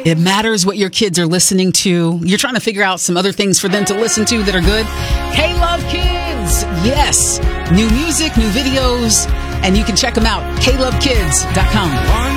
It matters what your kids are listening to. You're trying to figure out some other things for them to listen to that are good. K-Love Kids. Yes. New music, new videos, and you can check them out. KLoveKids.com.